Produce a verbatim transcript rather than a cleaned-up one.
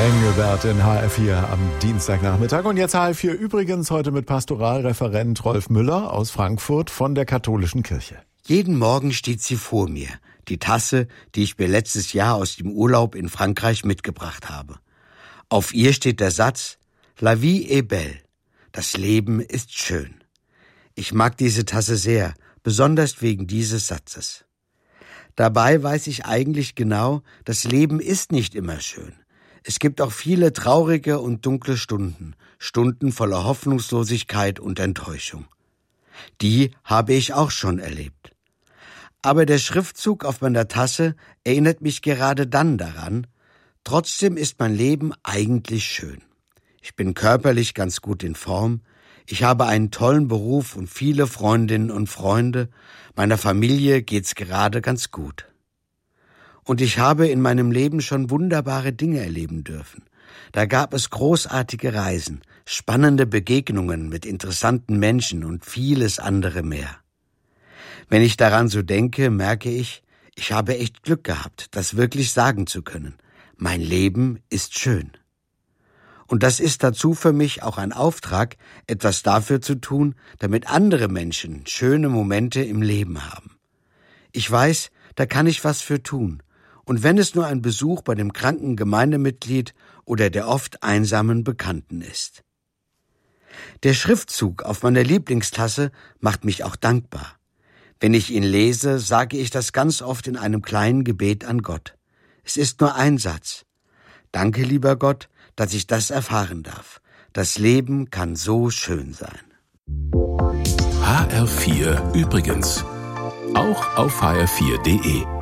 Engelbert in H R vier am Dienstagnachmittag. Und jetzt H R vier übrigens heute mit Pastoralreferent Rolf Müller aus Frankfurt von der Katholischen Kirche. Jeden Morgen steht sie vor mir, die Tasse, die ich mir letztes Jahr aus dem Urlaub in Frankreich mitgebracht habe. Auf ihr steht der Satz, La vie est belle, das Leben ist schön. Ich mag diese Tasse sehr, besonders wegen dieses Satzes. Dabei weiß ich eigentlich genau, das Leben ist nicht immer schön. Es gibt auch viele traurige und dunkle Stunden, Stunden voller Hoffnungslosigkeit und Enttäuschung. Die habe ich auch schon erlebt. Aber der Schriftzug auf meiner Tasse erinnert mich gerade dann daran, trotzdem ist mein Leben eigentlich schön. Ich bin körperlich ganz gut in Form, ich habe einen tollen Beruf und viele Freundinnen und Freunde, meiner Familie geht's gerade ganz gut. Und ich habe in meinem Leben schon wunderbare Dinge erleben dürfen. Da gab es großartige Reisen, spannende Begegnungen mit interessanten Menschen und vieles andere mehr. Wenn ich daran so denke, merke ich, ich habe echt Glück gehabt, das wirklich sagen zu können. Mein Leben ist schön. Und das ist dazu für mich auch ein Auftrag, etwas dafür zu tun, damit andere Menschen schöne Momente im Leben haben. Ich weiß, da kann ich was für tun. Und wenn es nur ein Besuch bei dem kranken Gemeindemitglied oder der oft einsamen Bekannten ist. Der Schriftzug auf meiner Lieblingstasse macht mich auch dankbar. Wenn ich ihn lese, sage ich das ganz oft in einem kleinen Gebet an Gott. Es ist nur ein Satz. Danke, lieber Gott, dass ich das erfahren darf. Das Leben kann so schön sein. H R vier übrigens. Auch auf H R vier punkt de.